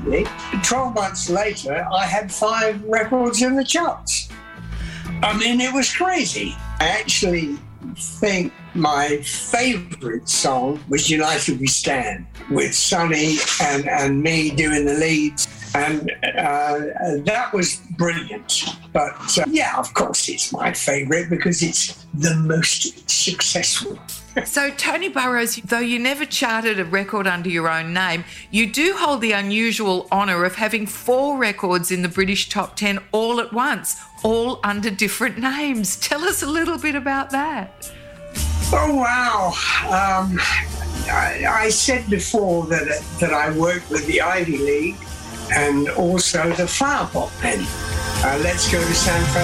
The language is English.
absolutely. 12 months later, I had 5 records in the charts. I mean, it was crazy. I actually think my favourite song was United We Stand, with Sonny and me doing the leads. And that was brilliant. But yeah, of course, it's my favourite because it's the most successful. So, Tony Burrows, though you never charted a record under your own name, you do hold the unusual honour of having 4 records in the British top 10 all at once, all under different names. Tell us a little bit about that. Oh, wow. I said before that I worked with the Ivy League and also the Flower Pot Men. Let's go to San Francisco.